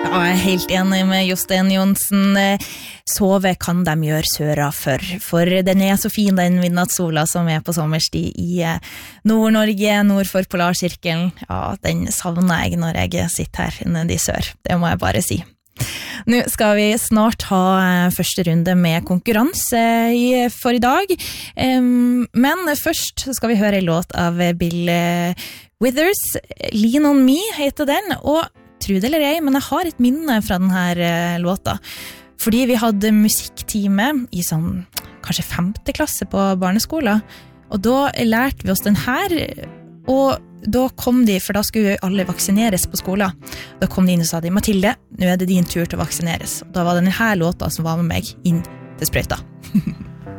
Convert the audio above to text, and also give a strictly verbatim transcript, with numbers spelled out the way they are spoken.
Ja, jeg er helt enig med Jostein Jonsen. Sove kan de gjøre søra for, for den er så fin, den midnattssola som er på sommerstid i Nord-Norge, nord for Polarsirkelen. Ja, den savner jeg når jeg sitter her nede i sør, det må jeg bare si. Nå skal vi snart ha første runde med konkurranse for i dag, men først skal vi høre en låt av Bill Withers, Lean on Me heter den, og tro det eller ei, men jeg har et minne fra denne låta. Fordi vi hadde musikktime i sånn, kanskje femte klasse på barneskolen, og da lærte vi oss den her, og da kom de, for da skulle alle vaksineres på skolen. Da kom de inn og sa de, Mathilde, nå er det din tur til å vaksineres. Og da var det denne låta som var med meg inn til sprøyta.